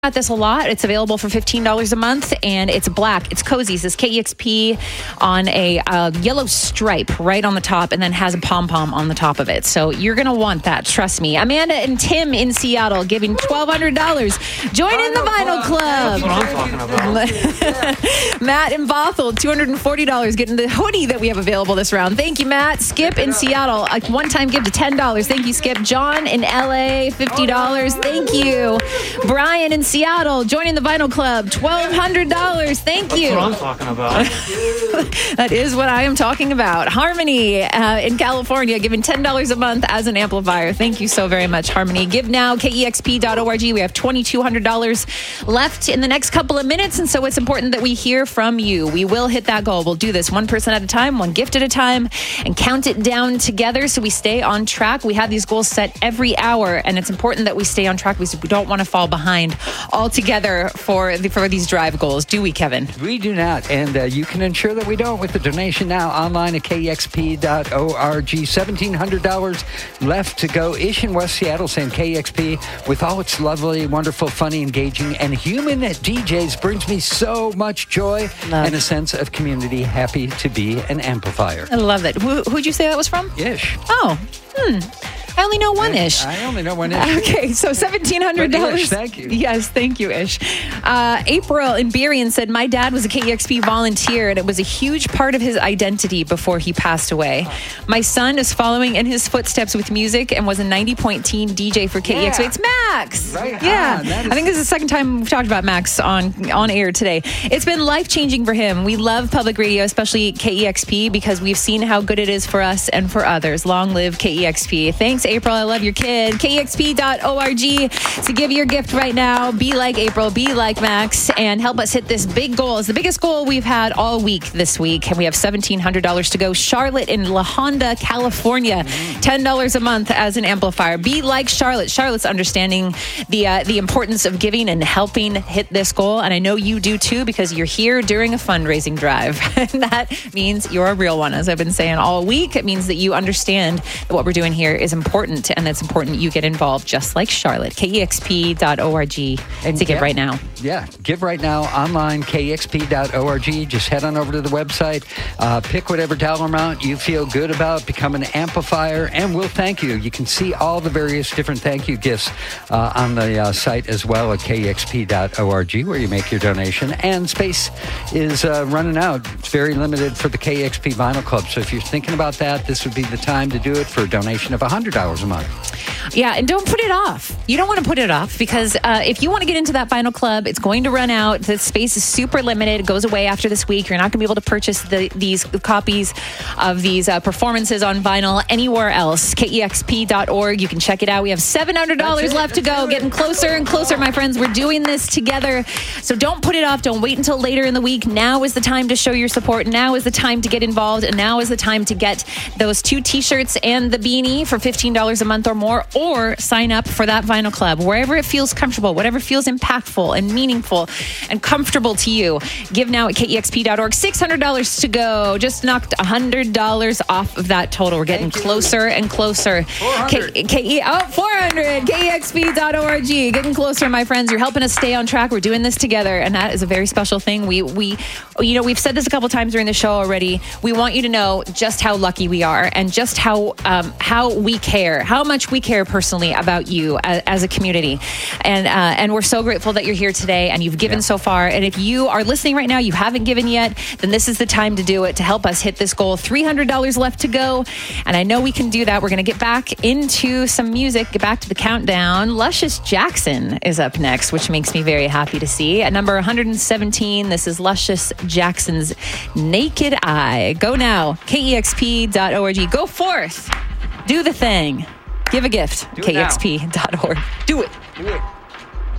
At this a lot. It's available for $15 a month, and it's black. It's cozy. It says KEXP on a yellow stripe right on the top, and then has a pom-pom on the top of it. So you're going to want that. Trust me. Amanda and Tim in Seattle giving $1,200. Join in the Vinyl Club. That's what I'm talking about. Matt in Bothell, $240, getting the hoodie that we have available this round. Thank you, Matt. Skip in Seattle, a one-time gift of $10. Thank you, Skip. John in LA, $50. Thank you. Brian in Seattle, joining the Vinyl Club, $1,200. Thank you. That's what I'm talking about. That is what I am talking about. Harmony in California, giving $10 a month as an amplifier. Thank you so very much, Harmony. Give now, KEXP.org. We have $2,200 left in the next couple of minutes, and so it's important that we hear from you. We will hit that goal. We'll do this one person at a time, one gift at a time, and count it down together so we stay on track. We have these goals set every hour, and it's important that we stay on track because we don't want to fall behind altogether for these drive goals. Do we, Kevin? We do not, and you can ensure that we don't with the donation now online at KEXP.org. $1,700 left to go. Ish in West Seattle saying KEXP, with all its lovely, wonderful, funny, engaging, and human DJs, brings me so much joy and a sense of community. Happy to be an amplifier. I love it. Who'd you say that was from? Ish. Oh, I only know one Ish. I only know one Ish. Okay, so $1,700. Ish, thank you. Yes, thank you, Ish. April in Burien said, my dad was a KEXP volunteer, and it was a huge part of his identity before he passed away. My son is following in his footsteps with music and was a 90-point teen DJ for KEXP. Yeah. It's Max. Right. Yeah. I think this is the second time we've talked about Max on air today. It's been life-changing for him. We love public radio, especially KEXP, because we've seen how good it is for us and for others. Long live KEXP. Thanks, April. I love your kid. KEXP.org to give your gift right now. Be like April, be like Max, and help us hit this big goal. It's the biggest goal we've had all week this week, and we have $1,700 to go. Charlotte in La Honda, California, $10 a month as an amplifier. Be like Charlotte. Charlotte's understanding the importance of giving and helping hit this goal, and I know you do too, because you're here during a fundraising drive. And that means you're a real one, as I've been saying all week. It means that you understand that what we're doing here is important, and it's important you get involved just like Charlotte. KEXP.org to give right now. Yeah, give right now online, KEXP.org. Just head on over to the website, pick whatever dollar amount you feel good about, become an amplifier, and we'll thank you. You can see all the various different thank you gifts on the site as well at KEXP.org, where you make your donation. And space is running out. It's very limited for the KEXP Vinyl Club. So if you're thinking about that, this would be the time to do it for a donation of $100 a month. Yeah, and don't put it off. You don't want to put it off, because if you want to get into that Vinyl Club, it's going to run out. The space is super limited. It goes away after this week. You're not going to be able to purchase these copies of these performances on vinyl anywhere else. KEXP.org. You can check it out. We have $700 left to go. Getting closer and closer, my friends. We're doing this together. So don't put it off. Don't wait until later in the week. Now is the time to show your support. Now is the time to get involved. And now is the time to get those 2 t-shirts and the beanie for $15 a month or more, or sign up for that Vinyl Club wherever it feels comfortable, whatever feels impactful and meaningful and comfortable to you. Give now at KEXP.org. $600 to go. Just knocked $100 off of that total. We're getting closer and closer. 400. 400. KEXP.org. Getting closer, my friends. You're helping us stay on track. We're doing this together, and that is a very special thing. We've said this a couple times during the show already. We want you to know just how lucky we are, and just how we care, how much we care personally about you as a community. And we're so grateful that you're here today and you've given so far. And if you are listening right now, you haven't given yet, then this is the time to do it, to help us hit this goal. $300 left to go. And I know we can do that. We're going to get back into some music, get back to the countdown. Luscious Jackson is up next, which makes me very happy to see. At number 117, this is Luscious Jackson's Naked Eye. Go now, KEXP.org. Go forth. Do the thing. Give a gift. KEXP.org. Do it. Do it.